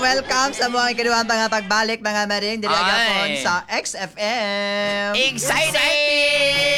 welcome sa mga kinuwang nga tagbalik na nga maring diri agapon Ay. sa XFM. Exciting!